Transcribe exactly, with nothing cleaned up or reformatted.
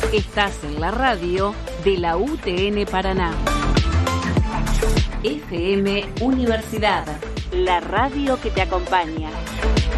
Estás en la radio de la U T N Paraná. F M Universidad, la radio que te acompaña.